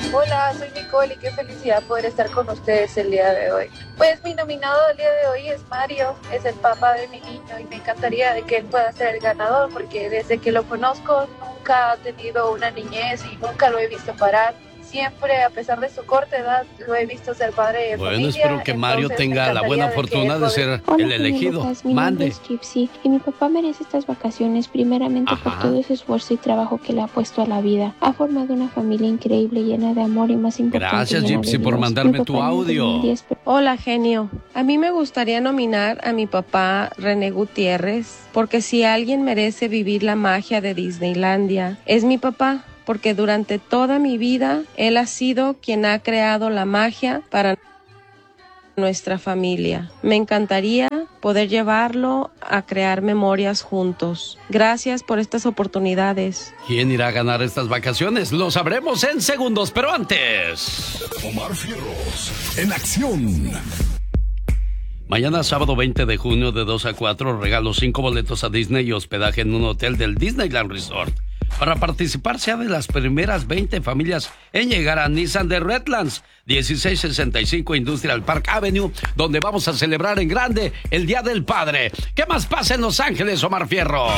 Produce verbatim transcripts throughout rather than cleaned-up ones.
Hola, soy Nicole y qué felicidad poder estar con ustedes el día de hoy. Pues mi nominado del día de hoy es Mario, es el papá de mi niño y me encantaría de que él pueda ser el ganador porque desde que lo conozco nunca ha tenido una niñez y nunca lo he visto parar. Siempre, a pesar de su corta edad, lo he visto ser padre de bueno, familia. espero que Mario tenga la buena fortuna de, de ser Hola, el elegido. Lucas, mi Mande. nombre es Gypsy y mi papá merece estas vacaciones primeramente Ajá. por todo ese esfuerzo y trabajo que le ha puesto a la vida. Ha formado una familia increíble, llena de amor y más importante. Gracias, llena Gypsy, de por Dios. mandarme Mi tu papá en el audio. dos mil diez Hola, genio. A mí me gustaría nominar a mi papá René Gutiérrez, porque si alguien merece vivir la magia de Disneylandia, es mi papá. Porque durante toda mi vida, él ha sido quien ha creado la magia para nuestra familia. Me encantaría poder llevarlo a crear memorias juntos. Gracias por estas oportunidades. ¿Quién irá a ganar estas vacaciones? Lo sabremos en segundos, pero antes... Omar Fierros, en acción. Mañana, sábado veinte de junio, de dos a cuatro, regalo cinco boletos a Disney y hospedaje en un hotel del Disneyland Resort. Para participar, sea de las primeras veinte familias en llegar a Nissan de Redlands, dieciséis sesenta y cinco Industrial Park Avenue, donde vamos a celebrar en grande el Día del Padre. ¿Qué más pasa en Los Ángeles, Omar Fierros?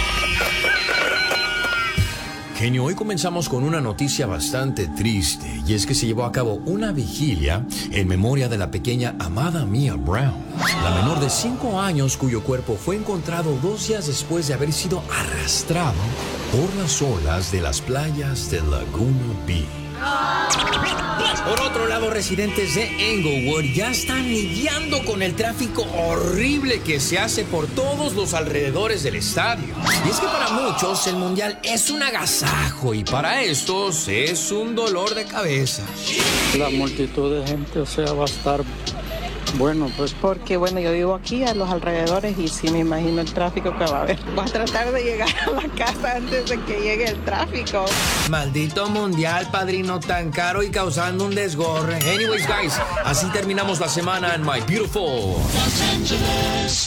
Genio, hoy comenzamos con una noticia bastante triste, y es que se llevó a cabo una vigilia en memoria de la pequeña Amada Mia Brown, la menor de cinco años cuyo cuerpo fue encontrado dos días después de haber sido arrastrado por las olas de las playas de Laguna Beach. Por otro lado, residentes de Englewood ya están lidiando con el tráfico horrible que se hace por todos los alrededores del estadio. Y es que para muchos el mundial es un agasajo y para estos es un dolor de cabeza. La multitud de gente, o sea, va a estar bueno, pues. Porque, bueno, yo vivo aquí a los alrededores y sí me imagino el tráfico que va a haber. Voy a tratar de llegar a la casa antes de que llegue el tráfico. Maldito mundial, padrino, tan caro y causando un desgorre. Anyways, guys, así terminamos la semana en My Beautiful Los Angeles.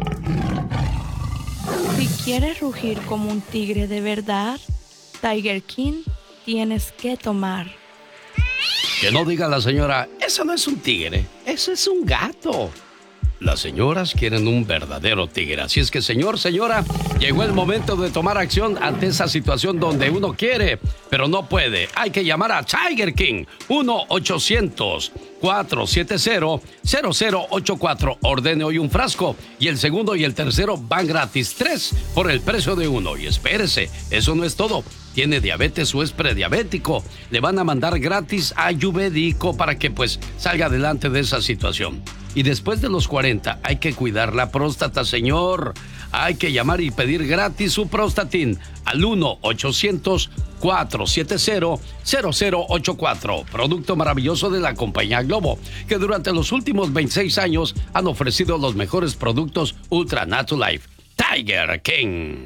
Si quieres rugir como un tigre de verdad, Tiger King tienes que tomar. Que no diga la señora, eso no es un tigre, eso es un gato. Las señoras quieren un verdadero tigre. Así es que, señor, señora, llegó el momento de tomar acción ante esa situación donde uno quiere, pero no puede. Hay que llamar a Tiger King. uno ochocientos, cuatro siete cero, cero cero ocho cuatro. Ordene hoy un frasco y el segundo y el tercero van gratis. Tres por el precio de uno. Y espérese, eso no es todo. Tiene diabetes o es prediabético, le van a mandar gratis Ayurvédico para que pues salga adelante de esa situación. Y después de los cuarenta hay que cuidar la próstata, señor. Hay que llamar y pedir gratis su Prostatin al uno ochocientos, cuatro siete cero, cero cero ocho cuatro. Producto maravilloso de la compañía Globo, que durante los últimos veintiséis años han ofrecido los mejores productos Ultra Natural Life. Tiger King.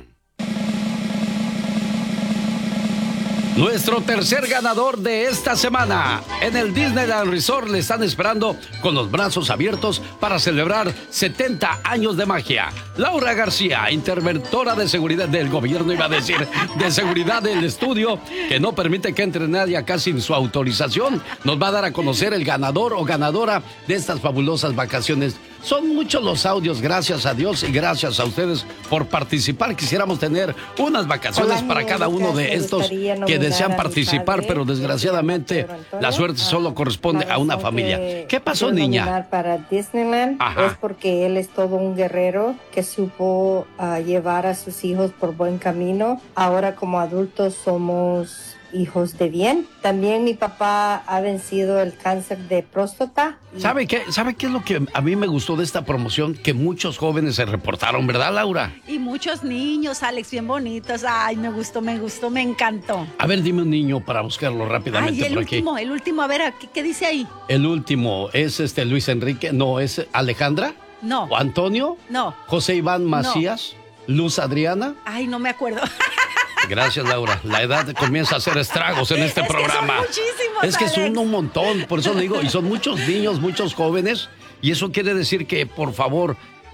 Nuestro tercer ganador de esta semana. En el Disneyland Resort le están esperando con los brazos abiertos para celebrar setenta años de magia. Laura García, interventora de seguridad del gobierno, iba a decir, de seguridad del estudio, que no permite que entre nadie acá sin su autorización, nos va a dar a conocer el ganador o ganadora de estas fabulosas vacaciones. Son muchos los audios, gracias a Dios y gracias a ustedes por participar. Quisiéramos tener unas vacaciones Hola, para cada uno de estos que desean participar, pero desgraciadamente la suerte solo corresponde a una familia. ¿Qué pasó, niña? Para Disneyland. Ajá. Es porque él es todo un guerrero que supo uh, llevar a sus hijos por buen camino. Ahora como adultos somos hijos de bien. También mi papá ha vencido el cáncer de próstata. Y... ¿Sabe qué? ¿Sabe qué es lo que a mí me gustó de esta promoción? Que muchos jóvenes se reportaron, ¿verdad, Laura? Y muchos niños, Alex, bien bonitos. Ay, me gustó, me gustó, me encantó. A ver, dime un niño para buscarlo rápidamente. Ay, el por aquí. último, el último, a ver, ¿qué, qué dice ahí? El último es este Luis Enrique, no, es Alejandra. No. ¿O Antonio? No. José Iván Macías. No. Luz Adriana. Ay, no me acuerdo. Gracias, Laura. La edad comienza a hacer estragos en este es programa. Que son muchísimos, es que Alex. son un montón, por eso le digo, y son muchos niños, muchos jóvenes, y eso quiere decir que, por favor,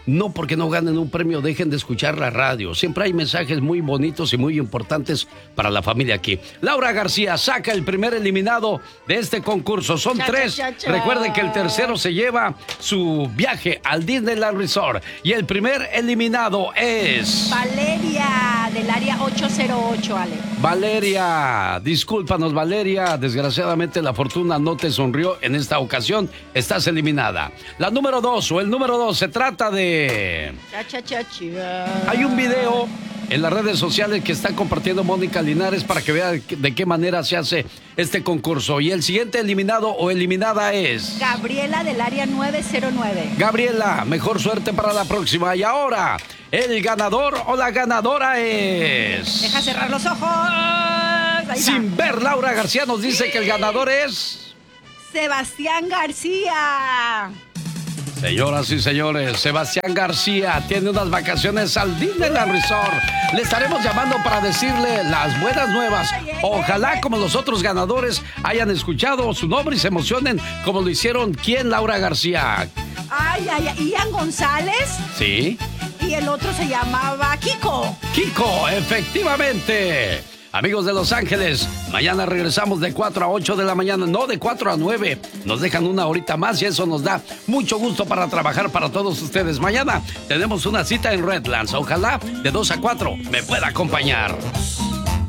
no porque no ganen un premio dejen de escuchar la radio. Siempre hay mensajes muy bonitos y muy importantes para la familia aquí. Laura García saca el primer eliminado de este concurso. Son Cha, tres. cha, cha, cha. Recuerden que el tercero se lleva su viaje al Disneyland Resort. Y el primer eliminado es... Valeria, del área ocho cero ocho, Ale. Valeria, discúlpanos Valeria, desgraciadamente la fortuna no te sonrió en esta ocasión, estás eliminada. La número dos o el número dos se trata de... Cha, cha, cha, cha. Hay un video en las redes sociales que está compartiendo Mónica Linares para que vea de qué manera se hace este concurso. Y el siguiente eliminado o eliminada es... Gabriela del área nueve cero nueve. Gabriela, mejor suerte para la próxima. Y ahora, el ganador o la ganadora es... Deja cerrar los ojos. Ahí Sin va. ver, Laura García nos dice que el ganador es... Sebastián García. Señoras y señores, Sebastián García tiene unas vacaciones al Disneyland Resort. Le estaremos llamando para decirle las buenas nuevas. Ojalá, como los otros ganadores, hayan escuchado su nombre y se emocionen como lo hicieron. ¿Quién? Laura García. Ay, ay, ay. Ian González. ¿Sí? Y el otro se llamaba Kiko. Kiko, efectivamente. Amigos de Los Ángeles, mañana regresamos de cuatro a ocho de la mañana, no de cuatro a nueve. Nos dejan una horita más y eso nos da mucho gusto para trabajar para todos ustedes. Mañana tenemos una cita en Redlands. Ojalá de dos a cuatro me pueda acompañar.